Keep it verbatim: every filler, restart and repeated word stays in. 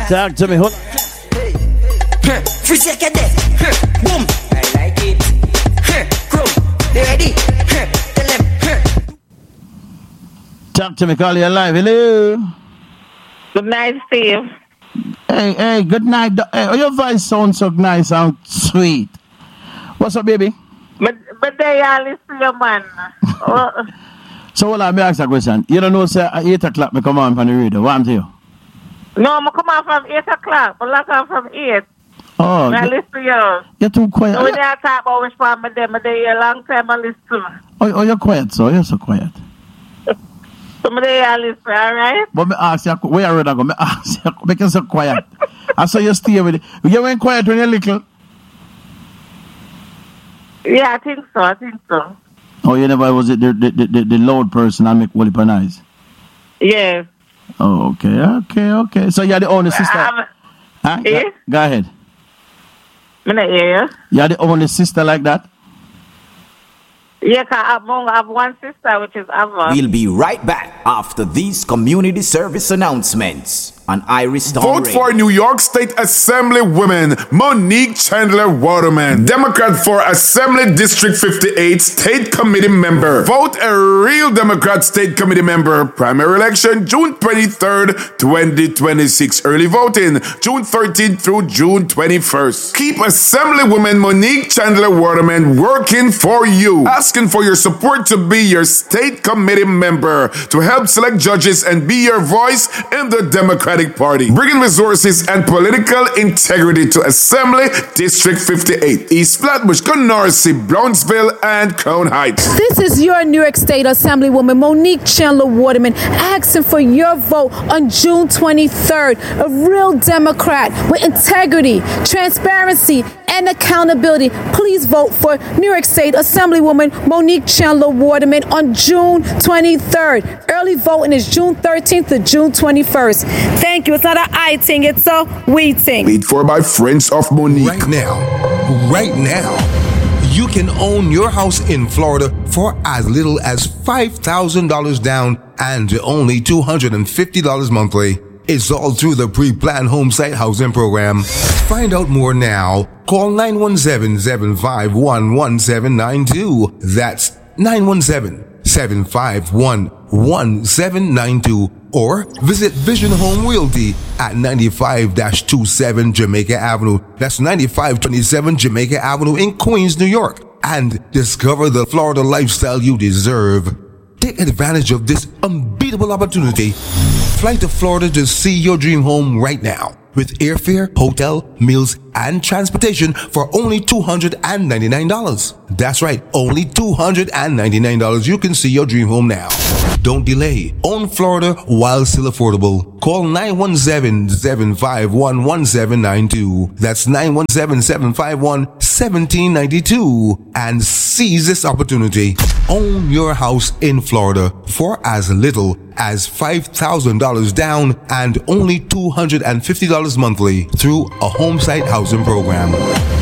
Talk to me. Hold. Free second death. Boom. I like it. Crow. You ready? Tell them. Talk to me. Call you alive. Hello. Good night, Steve. Hey, hey, good night. Hey, your voice sounds so nice and sweet. What's up, baby? But but they are listening, your man. Oh. So, well, let me ask a question. You don't know, sir, at eight o'clock, me come on from the radio. What am to you? No, I come on from eight o'clock. I lock on from eight. Oh, I listen to you. You're too quiet. So when they talk about which part of them, they a long time I listen to. Oh, oh, you're quiet, so you're so quiet. Some of them are listening, all right? But me ask you, where are you going? Me ask you, make you so quiet. I saw you stay with it. You went quiet when you're little. Yeah, I think so. I think so. Oh, you never was it the the the, the, the loud person and make Wally nice? Yes. Oh, okay, okay, okay. So you're the only sister. Um, huh? eh? Go, go ahead. I'm not here. You're the only sister like that? Yeah, I have one sister, which is Ava. We'll be right back after these community service announcements on Iris Town Vote Radio. for New York State Assembly woman Monique Chandler Waterman, Democrat for Assembly District fifty-eight State Committee member. Vote a real Democrat State Committee member. Primary election June twenty-third, twenty twenty-six. Early voting June thirteenth through June twenty-first. Keep Assemblywoman Monique Chandler Waterman working for you. Asking for your support to be your state committee member to help select judges and be your voice in the Democratic Party. Bringing resources and political integrity to Assembly District fifty-eight, East Flatbush, Canarsie, Brownsville, and Crown Heights. This is your New York State Assemblywoman Monique Chandler Waterman asking for your vote on June twenty-third. A real Democrat with integrity, transparency, and accountability. Please vote for New York State Assemblywoman Monique Chandler Waterman on June twenty-third. Early voting is June thirteenth to June twenty-first. Thank you. It's not an I thing, it's a we thing. Paid for by Friends of Monique. Right now, right now, you can own your house in Florida for as little as five thousand dollars down and only two hundred fifty dollars monthly. It's all through the pre-planned home site housing program. Find out more now. Call nine one seven, seven five one, one seven nine two. That's nine one seven, seven five one, one seven nine two. Or visit Vision Home Realty at ninety-five twenty-seven Jamaica Avenue. That's ninety-five twenty-seven Jamaica Avenue in Queens, New York. And discover the Florida lifestyle you deserve. Take advantage of this unbeatable opportunity. Fly to Florida to see your dream home right now. With airfare, hotel, meals, and transportation for only two hundred ninety-nine dollars. That's right, only two hundred ninety-nine dollars. You can see your dream home now. Don't delay. Own Florida while still affordable. Call nine one seven, seven five one, one seven nine two. That's nine one seven, seven five one, one seven nine two. And seize this opportunity. Own your house in Florida for as little as five thousand dollars down and only two hundred fifty dollars monthly through a home site housing program.